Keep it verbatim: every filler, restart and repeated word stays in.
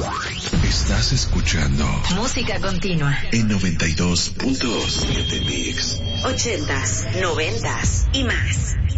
Estás escuchando Música Continua en noventa y dos punto siete Mix. Ochentas, noventas y más.